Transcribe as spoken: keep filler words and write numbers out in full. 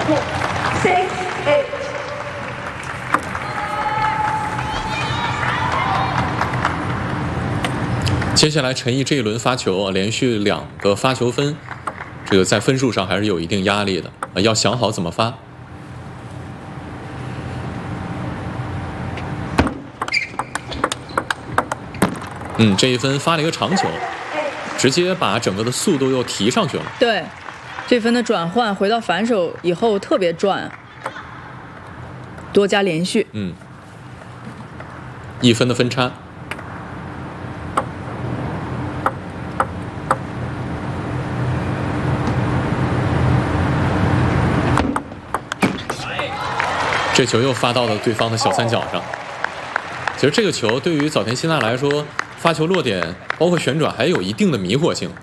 six eight。 接下来陈毅这一轮发球啊，连续两个发球分，这个在分数上还是有一定压力的啊，要想好怎么发。嗯，这一分发了一个长球，直接把整个的速度又提上去了。 对，这分的转换回到反手以后特别转，多加连续。 嗯，一分的分差。这球又发到了对方的小三角上。其实这个球对于早田希娜来说，发球落点包括旋转还有一定的迷惑性。